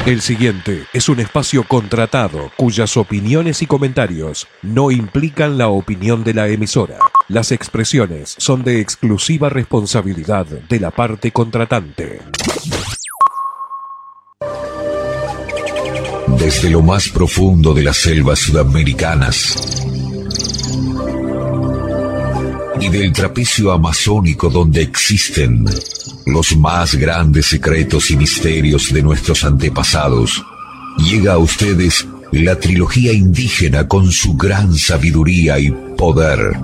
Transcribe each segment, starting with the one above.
El siguiente es un espacio contratado cuyas opiniones y comentarios no implican la opinión de la emisora. Las expresiones son de exclusiva responsabilidad de la parte contratante. Desde lo más profundo de las selvas sudamericanas y del trapecio amazónico donde existen los más grandes secretos y misterios de nuestros antepasados, llega a ustedes la trilogía indígena con su gran sabiduría y poder.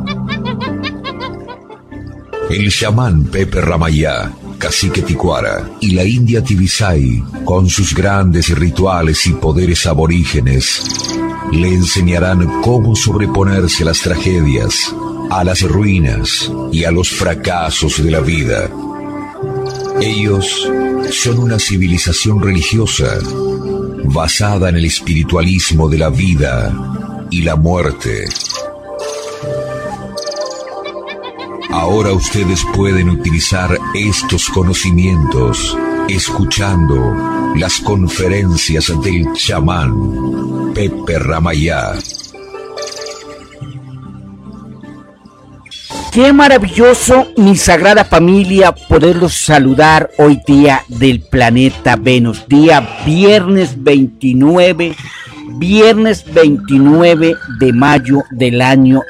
El chamán Pepe Ramayá, cacique Ticuara, y la india Tibisay, con sus grandes rituales y poderes aborígenes, le enseñarán cómo sobreponerse a las tragedias, a las ruinas y a los fracasos de la vida. Ellos son una civilización religiosa basada en el espiritualismo de la vida y la muerte. Ahora ustedes pueden utilizar estos conocimientos escuchando las conferencias del chamán Pepe Ramayá. Qué maravilloso, mi sagrada familia, poderlos saludar hoy día del planeta Venus, día viernes 29 de mayo del año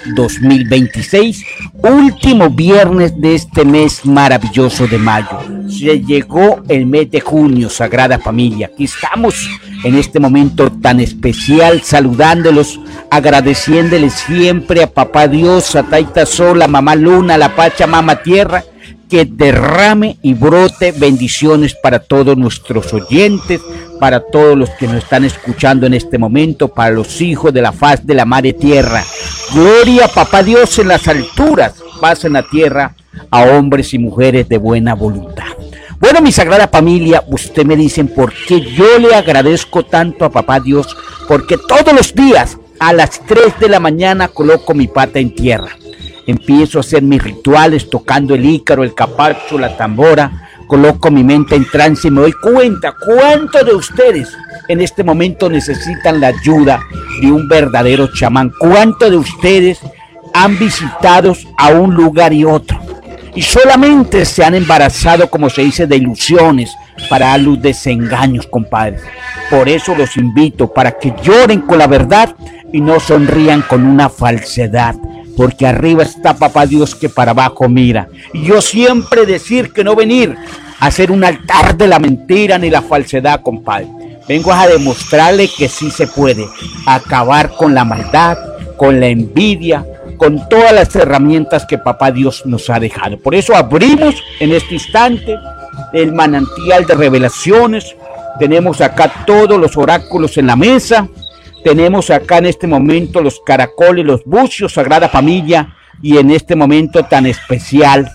2026, último viernes de este mes maravilloso de mayo. Se llegó el mes de junio, sagrada familia. Aquí estamos en este momento tan especial, saludándolos, agradeciéndoles siempre a Papá Dios, a Taita Sol, a Mamá Luna, a la Pachamama Tierra, que derrame y brote bendiciones para todos nuestros oyentes, para todos los que nos están escuchando en este momento, para los hijos de la faz de la Madre Tierra. Gloria a Papá Dios en las alturas, paz en la tierra a hombres y mujeres de buena voluntad. Bueno, mi sagrada familia, usted me dicen por qué yo le agradezco tanto a Papá Dios, porque todos los días a las 3 de la mañana coloco mi pata en tierra. Empiezo a hacer mis rituales tocando el ícaro, el capacho, la tambora, coloco mi mente en trance y me doy cuenta cuántos de ustedes en este momento necesitan la ayuda de un verdadero chamán, cuántos de ustedes han visitado a un lugar y otro y solamente se han embarazado, como se dice, de ilusiones para dar luz desengaños, compadres. Por eso los invito para que lloren con la verdad y no sonrían con una falsedad, porque arriba está Papá Dios que para abajo mira. Y yo siempre decir que no venir a hacer un altar de la mentira ni la falsedad, compadre. Vengo a demostrarle que sí se puede acabar con la maldad, con la envidia, con todas las herramientas que Papá Dios nos ha dejado. Por eso abrimos en este instante el manantial de revelaciones. Tenemos acá todos los oráculos en la mesa. Tenemos acá en este momento los caracoles, los bucios, sagrada familia, y en este momento tan especial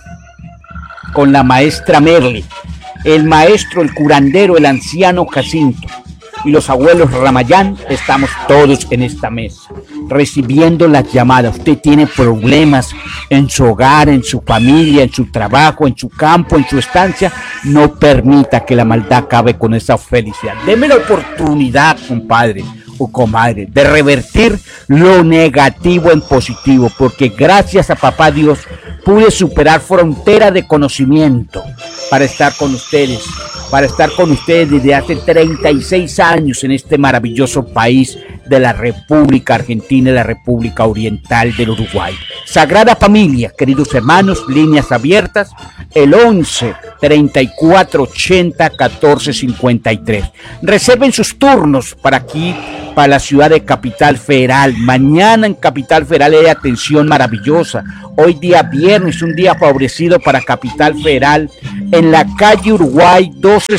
con la maestra Merle, el maestro, el curandero, el anciano Jacinto y los abuelos Ramayán. Estamos todos en esta mesa recibiendo las llamadas. Usted tiene problemas en su hogar, en su familia, en su trabajo, en su campo, en su estancia. No permita que la maldad acabe con esa felicidad. Deme la oportunidad, compadre o comadre, de revertir lo negativo en positivo, porque gracias a Papá Dios pude superar frontera de conocimiento para estar con ustedes desde hace 36 años en este maravilloso país de la República Argentina y la República Oriental del Uruguay. Sagrada familia, queridos hermanos, líneas abiertas, el 11 34 80 14 53. Reserven sus turnos para aquí, para la ciudad de Capital Federal. Mañana en Capital Federal hay atención maravillosa. Hoy día viernes, un día favorecido para Capital Federal, en la calle Uruguay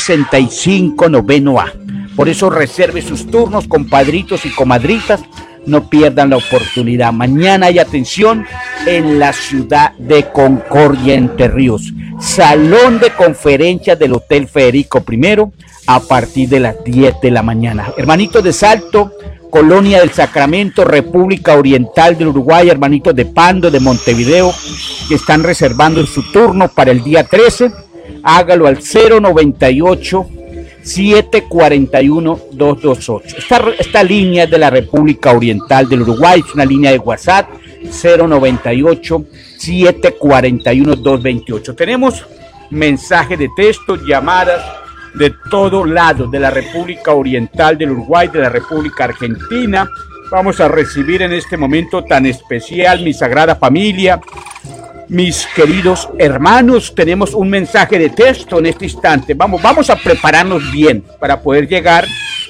265 noveno A. Por eso reserve sus turnos, compadritos y comadritas. No pierdan la oportunidad. Mañana hay atención en la ciudad de Concordia, Entre Ríos. Salón de conferencias del Hotel Federico I a partir de las 10 de la mañana. Hermanitos de Salto, Colonia del Sacramento, República Oriental del Uruguay, hermanitos de Pando, de Montevideo, que están reservando su turno para el día 13, hágalo al 098 741-228. Esta línea es de la República Oriental del Uruguay, es una línea de WhatsApp 098-741-228. Tenemos mensajes de texto, llamadas de todo lado, de la República Oriental del Uruguay, de la República Argentina. Vamos a recibir en este momento tan especial, mi sagrada familia, mis queridos hermanos. Tenemos un mensaje de texto en este instante. Vamos a prepararnos bien para poder llegar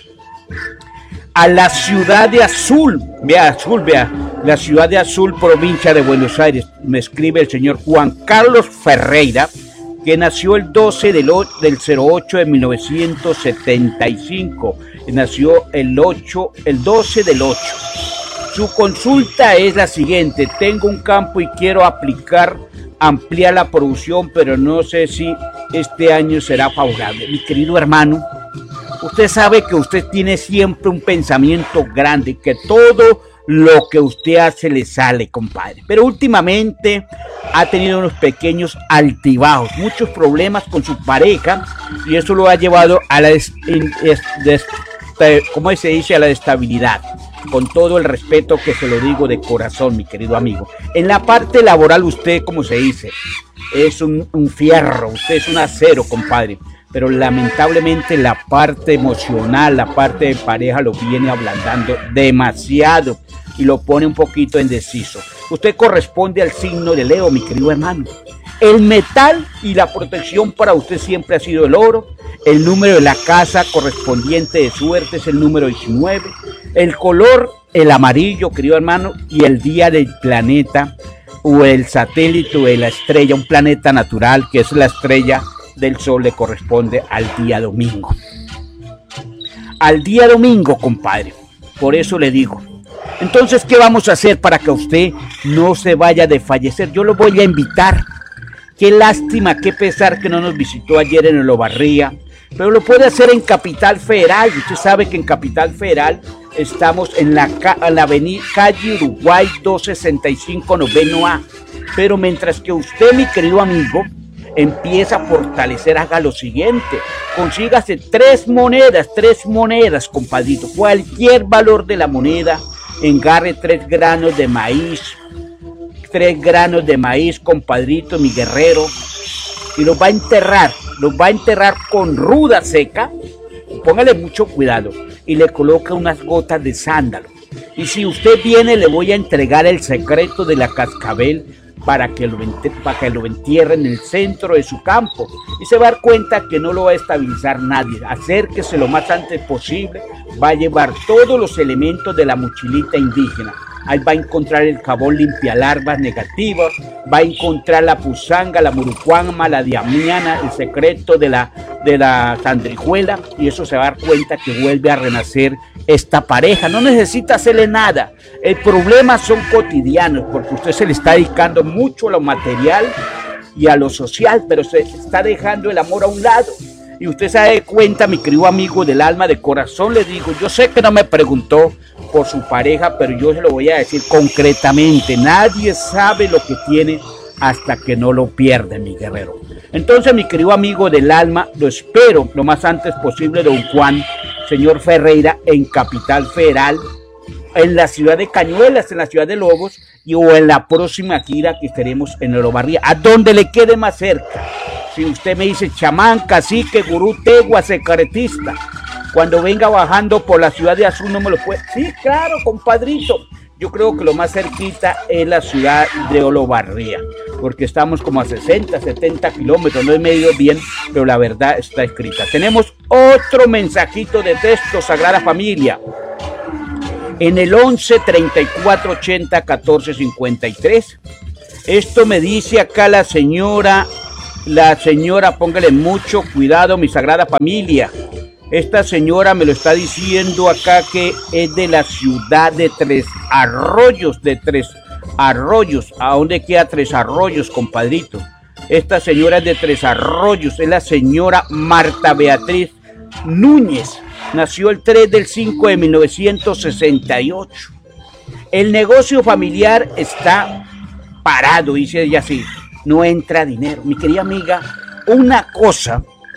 a la ciudad de Azul. Vea, la ciudad de Azul, provincia de Buenos Aires. Me escribe el señor Juan Carlos Ferreira, que nació el 12 del 08 de 1975. Nació el 12 del 8. Su consulta es la siguiente: tengo un campo y quiero ampliar la producción, pero no sé si este año será favorable. Mi querido hermano, usted sabe que usted tiene siempre un pensamiento grande, que todo lo que usted hace le sale, compadre. Pero últimamente ha tenido unos pequeños altibajos, muchos problemas con su pareja, y eso lo ha llevado a la ¿cómo se dice? A la estabilidad. Con todo el respeto que se lo digo de corazón, mi querido amigo. En la parte laboral usted, como se dice, es un fierro, usted es un acero, compadre. Pero lamentablemente la parte emocional, la parte de pareja lo viene ablandando demasiado y lo pone un poquito indeciso. Usted corresponde al signo de Leo, mi querido hermano. El metal y la protección para usted siempre ha sido el oro. El número de la casa correspondiente de suerte es el número 19. El color, el amarillo, querido hermano, y el día del planeta o el satélite o la estrella, un planeta natural que es la estrella del sol, le corresponde al día domingo. Al día domingo, compadre. Por eso le digo. Entonces, ¿qué vamos a hacer para que usted no se vaya de fallecer? Yo lo voy a invitar. Qué lástima, qué pesar que no nos visitó ayer en el Obarría, pero lo puede hacer en Capital Federal. Usted sabe que en Capital Federal estamos en la avenida calle Uruguay 265 noveno A. Pero mientras que usted, mi querido amigo, empieza a fortalecer, haga lo siguiente: consígase tres monedas, compadrito, cualquier valor de la moneda, engarre 3 granos de maíz, 3 granos de maíz, compadrito, mi guerrero, y los va a enterrar con ruda seca. Póngale mucho cuidado y le coloca unas gotas de sándalo. Y si usted viene, le voy a entregar el secreto de la cascabel para que lo entierre en el centro de su campo, y se va a dar cuenta que no lo va a estabilizar nadie. Acérquese lo más antes posible, va a llevar todos los elementos de la mochilita indígena. Ahí va a encontrar el jabón limpia larvas negativas, va a encontrar la pusanga, la murucuama, la diamiana, el secreto de la sandrijuela, y eso se va a dar cuenta que vuelve a renacer esta pareja. No necesita hacerle nada. El problema son cotidianos, porque usted se le está dedicando mucho a lo material y a lo social, pero se está dejando el amor a un lado. Y usted se da cuenta, mi querido amigo del alma, de corazón le digo, yo sé que no me preguntó por su pareja, pero yo se lo voy a decir concretamente: nadie sabe lo que tiene hasta que no lo pierde, mi guerrero. Entonces, mi querido amigo del alma, lo espero lo más antes posible, don Juan, señor Ferreira, en Capital Federal, en la ciudad de Cañuelas, en la ciudad de Lobos, o en la próxima gira que estaremos en el Obarría, a donde le quede más cerca. Si usted me dice chamán, cacique, gurú, tegua, secretista, cuando venga bajando por la ciudad de Azul, no me lo puede. Sí, claro, compadrito. Yo creo que lo más cerquita es la ciudad de Olavarría, porque estamos como a 60, 70 kilómetros, no he medido bien, pero la verdad está escrita. Tenemos otro mensajito de texto, Sagrada Familia, en el 11 34 80 14 53. Esto me dice acá la señora, póngale mucho cuidado, mi Sagrada Familia. Esta señora me lo está diciendo acá, que es de la ciudad de Tres Arroyos, ¿A dónde queda Tres Arroyos, compadrito? Esta señora es de Tres Arroyos, es la señora Marta Beatriz Núñez. Nació el 3 del 5 de 1968. El negocio familiar está parado, dice ella así. No entra dinero. Mi querida amiga, una cosa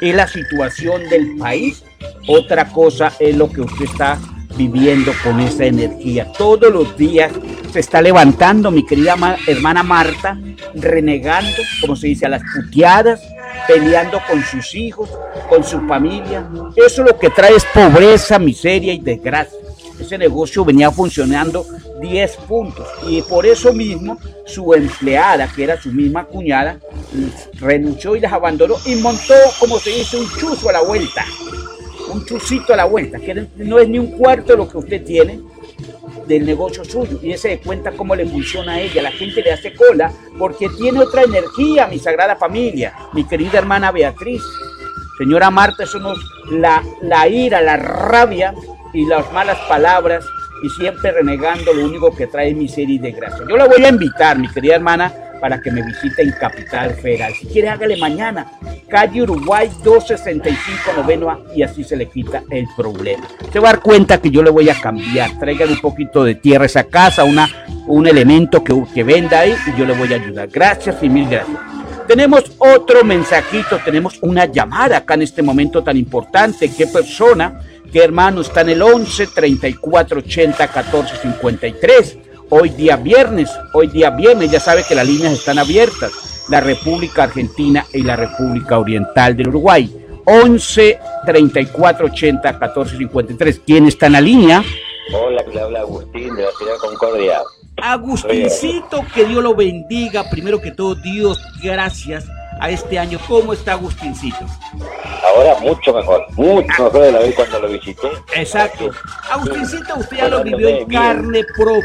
es la situación del país, otra cosa es lo que usted está viviendo con esa energía. Todos los días se está levantando, mi querida hermana Marta, renegando, como se dice, a las puteadas, peleando con sus hijos, con su familia. Eso lo que trae es pobreza, miseria y desgracia. Ese negocio venía funcionando 10 puntos y por eso mismo su empleada, que era su misma cuñada, renunció y las abandonó y montó, como se dice, un chuzo a la vuelta. Un chusito a la vuelta, que no es ni un cuarto de lo que usted tiene del negocio suyo, y se da cuenta cómo le funciona a ella. La gente le hace cola porque tiene otra energía, mi sagrada familia, mi querida hermana Beatriz. Señora Marta, eso no es la ira, la rabia y las malas palabras y siempre renegando, lo único que trae es miseria y desgracia. Yo la voy a invitar, mi querida hermana, para que me visite en Capital Federal. Si quiere, hágale mañana. Calle Uruguay 265 Noveno A, y así se le quita el problema. Se va a dar cuenta que yo le voy a cambiar. Traigan un poquito de tierra a esa casa, un elemento que venda ahí, y yo le voy a ayudar. Gracias y mil gracias. Tenemos otro mensajito, tenemos una llamada acá en este momento tan importante. ¿Qué persona, qué hermano está en el 11 34 80 14 53? Hoy día viernes, ya sabe que las líneas están abiertas, la República Argentina y la República Oriental del Uruguay. 11 34 80 14 53. ¿Quién está en la línea? Hola, que le habla Agustín de la ciudad de Concordia. Agustincito, que Dios lo bendiga. Primero que todo, Dios, gracias a este año. ¿Cómo está Agustincito? Ahora mucho mejor de la vez cuando lo visité. Exacto. Agustincito, usted ya lo vivió en carne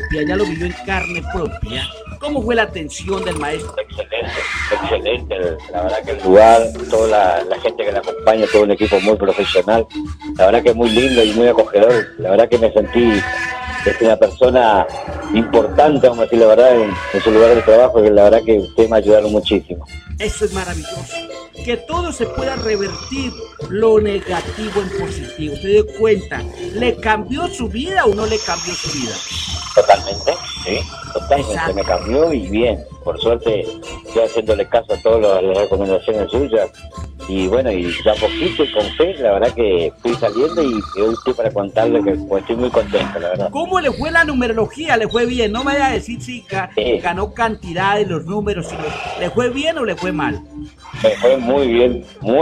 propia, ¿Cómo fue la atención del maestro? Excelente. La verdad que el lugar, toda la gente que la acompaña, todo un equipo muy profesional. La verdad que es muy lindo y muy acogedor. La verdad que me sentí una persona importante, vamos a decir la verdad, en su lugar de trabajo, que la verdad que ustedes me ayudaron muchísimo. Eso es maravilloso. Que todo se pueda revertir, lo negativo en positivo. ¿Se dio cuenta? ¿Le cambió su vida o no le cambió su vida? Totalmente, sí, totalmente. Exacto. Me cambió y bien. Por suerte estoy haciéndole caso a todas las recomendaciones suyas. Y bueno, y ya poquito y con fe, la verdad que fui saliendo y hoy estoy para contarle que pues, estoy muy contento, la verdad. ¿Cómo le fue la numerología? ¿Le fue bien? No me vaya a decir si ganó cantidad de los números, sino ¿le fue bien o le fue mal? Me fue muy bien.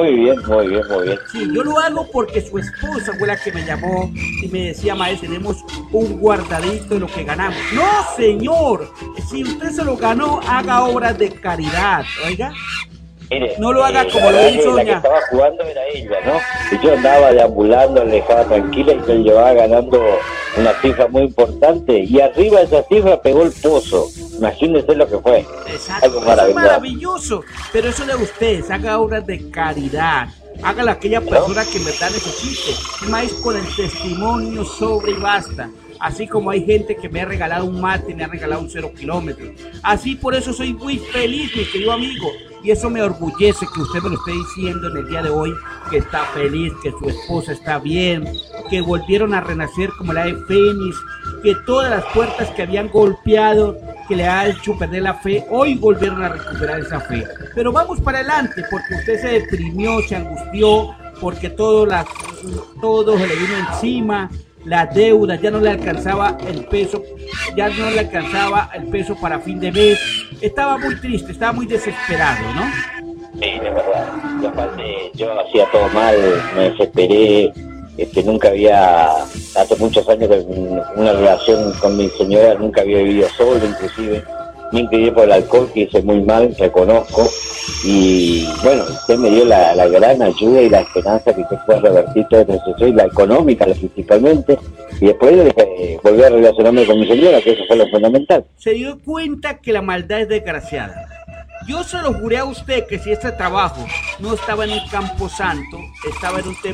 Sí, yo lo hago porque su esposa fue la que me llamó y me decía, maestro, tenemos un guardadito de lo que ganamos. No, señor, si usted se lo ganó, haga obras de caridad, oiga. Mire, no lo haga como lo hizo la que estaba jugando era ella, ¿no? Y yo andaba deambulando, le dejaba tranquila y se llevaba ganando una cifra muy importante. Y arriba de esa cifra pegó el pozo. Imagínense lo que fue. Exacto, algo maravilloso. Es maravilloso. Pero eso de ustedes, haga obras de caridad. Hágalo a aquella persona que en verdad necesite. Más con el testimonio sobre y basta. Así como hay gente que me ha regalado un mate, me ha regalado un 0 kilómetros. Así por eso soy muy feliz, mi querido amigo. Y eso me orgullece que usted me lo esté diciendo en el día de hoy, que está feliz, que su esposa está bien, que volvieron a renacer como la de Fénix, que todas las puertas que habían golpeado, que le ha hecho perder la fe, hoy volvieron a recuperar esa fe. Pero vamos para adelante, porque usted se deprimió, se angustió, porque todo se le vino encima. La deuda, ya no le alcanzaba el peso, para fin de mes. Estaba muy triste, estaba muy desesperado, ¿no? Sí, de verdad. Aparte, yo hacía todo mal, me desesperé. Nunca había, hace muchos años, una relación con mi señora, nunca había vivido solo, inclusive. Me incliné por el alcohol, que hice muy mal, reconozco. Y bueno, usted me dio la gran ayuda y la esperanza que usted pueda revertir toda esta situación, la económica principalmente. Y después volví a relacionarme con mi señora, que eso fue lo fundamental. Se dio cuenta que la maldad es desgraciada. Yo se lo juré a usted que si este trabajo no estaba en el Camposanto, estaba en un